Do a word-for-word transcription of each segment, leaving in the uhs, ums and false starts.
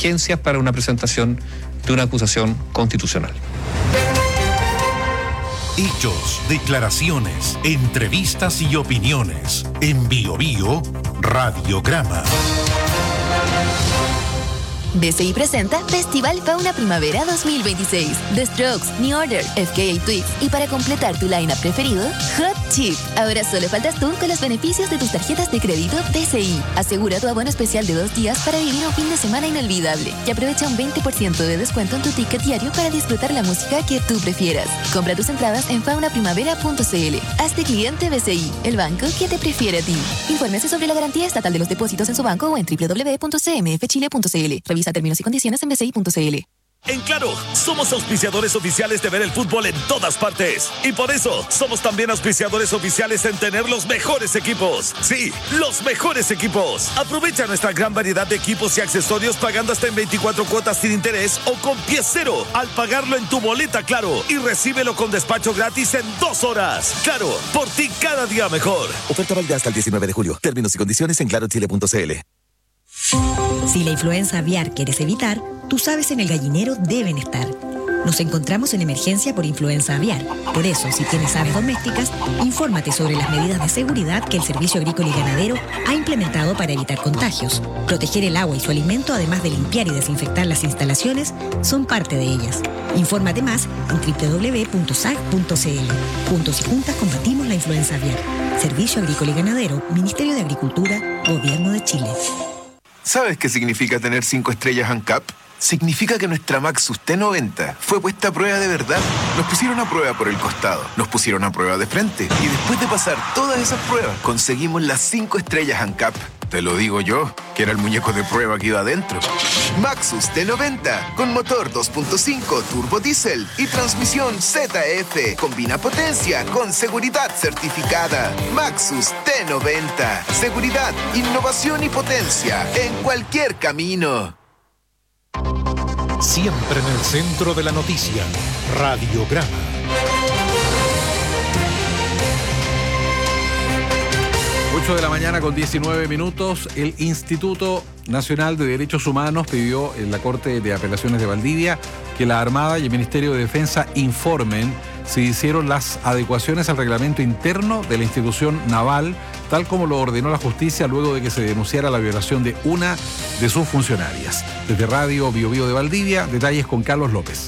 exigencias para una presentación de una acusación constitucional. Hechos, declaraciones, entrevistas y opiniones. En Bio Bio, Radiograma. B C I presenta Festival Fauna Primavera dos mil veintiséis. The Strokes, New Order, F K A Twigs y para completar tu line-up preferido, Hot Chip. Ahora solo faltas tú con los beneficios de tus tarjetas de crédito B C I. Asegura tu abono especial de dos días para vivir un fin de semana inolvidable y aprovecha un veinte por ciento de descuento en tu ticket diario para disfrutar la música que tú prefieras. Compra tus entradas en fauna primavera punto c l. Hazte cliente B C I, el banco que te prefiere a ti. Infórmese sobre la garantía estatal de los depósitos en su banco o en doble u doble u doble u punto c m f chile punto c l. Revisa términos y condiciones en b c i punto c l. En Claro, somos auspiciadores oficiales de ver el fútbol en todas partes. Y por eso, somos también auspiciadores oficiales en tener los mejores equipos. Sí, los mejores equipos. Aprovecha nuestra gran variedad de equipos y accesorios pagando hasta en veinticuatro cuotas sin interés o con pie cero al pagarlo en tu boleta Claro. Y recíbelo con despacho gratis en dos horas. Claro, por ti cada día mejor. Oferta válida hasta el diecinueve de julio. Términos y condiciones en claro chile punto c l. Si la influenza aviar quieres evitar, tus aves en el gallinero deben estar. Nos encontramos en emergencia por influenza aviar. Por eso, si tienes aves domésticas, infórmate sobre las medidas de seguridad que el Servicio Agrícola y Ganadero ha implementado para evitar contagios. Proteger el agua y su alimento, además de limpiar y desinfectar las instalaciones, son parte de ellas. Infórmate más en doble u doble u doble u punto s a g punto c l. Juntos y juntas combatimos la influenza aviar. Servicio Agrícola y Ganadero, Ministerio de Agricultura, Gobierno de Chile. ¿Sabes qué significa tener cinco estrellas ANCAP? Significa que nuestra Maxus T noventa fue puesta a prueba de verdad. Nos pusieron a prueba por el costado, nos pusieron a prueba de frente y después de pasar todas esas pruebas, conseguimos las cinco estrellas ANCAP. Te lo digo yo, que era el muñeco de prueba que iba adentro. Maxus T noventa, con motor dos punto cinco turbo diésel y transmisión Z F. Combina potencia con seguridad certificada. Maxus T noventa. Seguridad, innovación y potencia en cualquier camino. Siempre en el centro de la noticia, Radiograma. ocho de la mañana con diecinueve minutos, el Instituto Nacional de Derechos Humanos pidió en la Corte de Apelaciones de Valdivia que la Armada y el Ministerio de Defensa informen si hicieron las adecuaciones al reglamento interno de la institución naval, tal como lo ordenó la justicia luego de que se denunciara la violación de una de sus funcionarias. Desde Radio Bio Bio de Valdivia, detalles con Carlos López.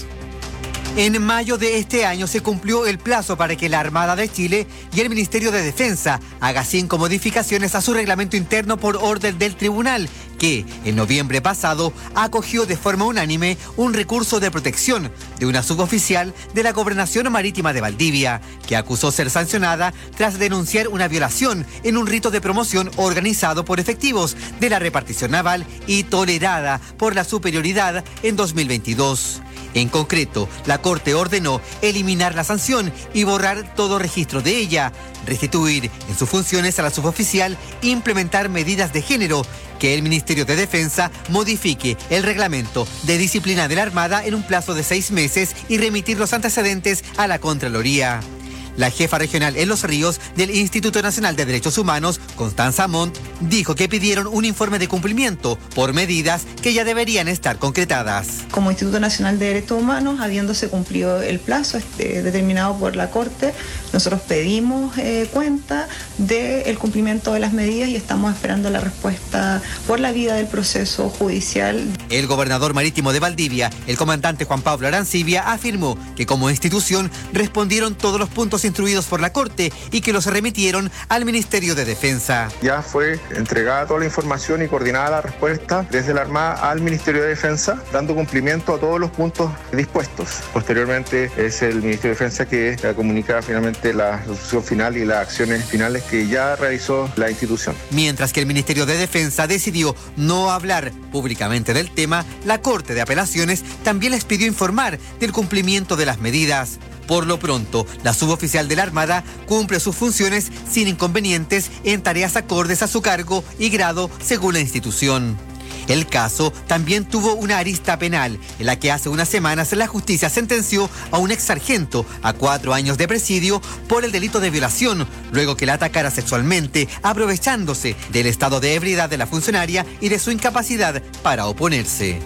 En mayo de este año se cumplió el plazo para que la Armada de Chile y el Ministerio de Defensa haga cinco modificaciones a su reglamento interno por orden del tribunal, que en noviembre pasado acogió de forma unánime un recurso de protección de una suboficial de la Gobernación Marítima de Valdivia, que acusó ser sancionada tras denunciar una violación en un rito de promoción organizado por efectivos de la repartición naval y tolerada por la superioridad en dos mil veintidós. En concreto, la Corte ordenó eliminar la sanción y borrar todo registro de ella, restituir en sus funciones a la suboficial, implementar medidas de género, que el Ministerio de Defensa modifique el reglamento de disciplina de la Armada en un plazo de seis meses y remitir los antecedentes a la Contraloría. La jefa regional en Los Ríos del Instituto Nacional de Derechos Humanos, Constanza Montt, dijo que pidieron un informe de cumplimiento por medidas que ya deberían estar concretadas. Como Instituto Nacional de Derechos Humanos, habiéndose cumplido el plazo este, determinado por la Corte, nosotros pedimos eh, cuenta del cumplimiento de las medidas y estamos esperando la respuesta por la vía del proceso judicial. El gobernador marítimo de Valdivia, el comandante Juan Pablo Arancibia, afirmó que como institución respondieron todos los puntos instruidos por la Corte y que los remitieron al Ministerio de Defensa. Ya fue entregada toda la información y coordinada la respuesta desde la Armada al Ministerio de Defensa, dando cumplimiento a todos los puntos dispuestos. Posteriormente es el Ministerio de Defensa que comunica finalmente la resolución final y las acciones finales que ya realizó la institución. Mientras que el Ministerio de Defensa decidió no hablar públicamente del tema, la Corte de Apelaciones también les pidió informar del cumplimiento de las medidas. Por lo pronto, la suboficial de la Armada cumple sus funciones sin inconvenientes en tareas acordes a su cargo y grado según la institución. El caso también tuvo una arista penal, en la que hace unas semanas la justicia sentenció a un ex sargento a cuatro años de presidio por el delito de violación, luego que la atacara sexualmente, aprovechándose del estado de ebriedad de la funcionaria y de su incapacidad para oponerse.